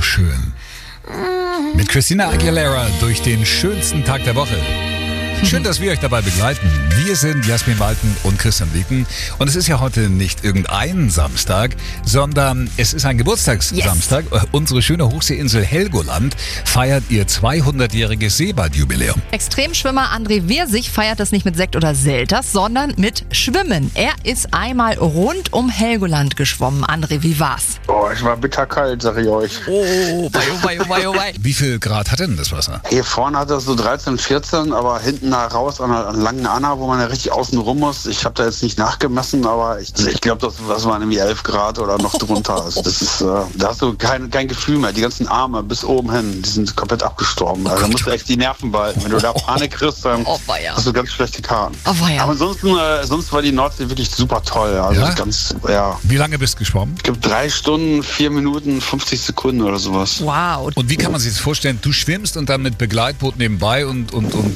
schön. Mit Christina Aguilera durch den schönsten Tag der Woche. Schön, dass wir euch dabei begleiten. Wir sind Jasmin Walten und Christian Wieken. Und es ist ja heute nicht irgendein Samstag, sondern es ist ein Geburtstagssamstag. Yes. Unsere schöne Hochseeinsel Helgoland feiert ihr 200-jähriges Seebadjubiläum. Extremschwimmer André Wirsig feiert das nicht mit Sekt oder Selters, sondern mit Schwimmen. Er ist einmal rund um Helgoland geschwommen. André, wie war's? Oh, ich war bitterkalt, sag ich euch. Oh, wei. Wie viel Grad hatte denn das Wasser? Hier vorne hat das so 13, 14, aber hinten da raus an der langen Anna, wo man ja richtig außen rum muss. Ich habe da jetzt nicht nachgemessen, aber ich glaube, das waren irgendwie 11 Grad oder noch drunter. Also das ist, da hast du kein Gefühl mehr. Die ganzen Arme bis oben hin, die sind komplett abgestorben. Also da musst du echt die Nerven behalten. Wenn du da Panik kriegst, dann hast du ganz schlechte Karten. Aber sonst war die Nordsee wirklich super toll. Also ja? Wie lange bist du geschwommen? Ich glaube 3 Stunden, 4 Minuten, 50 Sekunden oder sowas. Wow. Und wie kann man sich das vorstellen? Du schwimmst und dann mit Begleitboot nebenbei und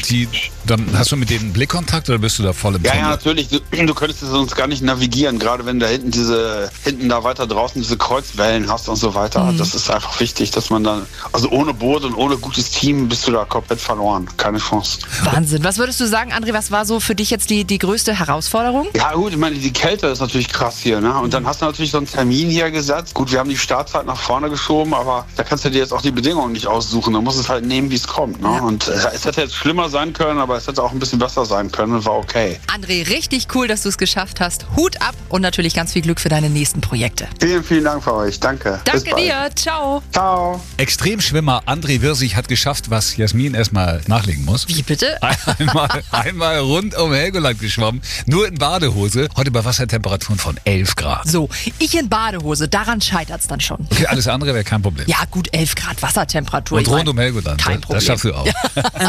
dann hast du mit denen Blickkontakt oder bist du da voll im Tunnel? Ja, natürlich. Du könntest sonst gar nicht navigieren, gerade wenn da hinten da weiter draußen diese Kreuzwellen hast und so weiter. Mhm. Das ist einfach wichtig, dass man dann, also ohne Boot und ohne gutes Team bist du da komplett verloren. Keine Chance. Wahnsinn. Was würdest du sagen, André, was war so für dich jetzt die größte Herausforderung? Ja gut, ich meine, die Kälte ist natürlich krass hier, ne? Und dann hast du natürlich so einen Termin hier gesetzt. Gut, wir haben die Startzeit nach vorne geschoben, aber da kannst du dir jetzt auch die Bedingungen nicht aussuchen. Da musst du es halt nehmen, wie es kommt, ne? Ja. Und es hätte jetzt schlimmer sein können, aber es hätte auch ein bisschen besser sein können und war okay. André, richtig cool, dass du es geschafft hast. Hut ab und natürlich ganz viel Glück für deine nächsten Projekte. Vielen, vielen Dank für euch. Danke. Danke dir. Ciao. Ciao. Extremschwimmer André Wirsig hat geschafft, was Jasmin erstmal nachlegen muss. Wie bitte? Einmal rund um Helgoland geschwommen, nur in Badehose. Heute bei Wassertemperaturen von 11 Grad. So, ich in Badehose, daran scheitert's dann schon. Okay, alles andere wäre kein Problem. Ja gut, 11 Grad Wassertemperatur. Und rund um Helgoland, kein Problem. Das schaffst du auch.